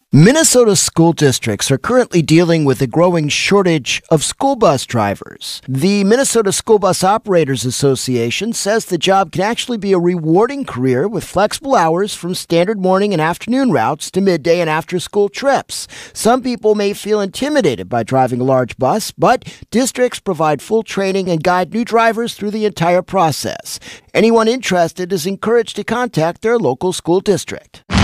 Minnesota school districts are currently dealing with a growing shortage of school bus drivers. The Minnesota School Bus Operators Association says the job can actually be a rewarding career with flexible hours from standard morning and afternoon routes to midday and after-school trips. Some people may feel intimidated by driving a large bus, but districts provide full training and guide new drivers through the entire process. Anyone interested is encouraged to contact their local school district.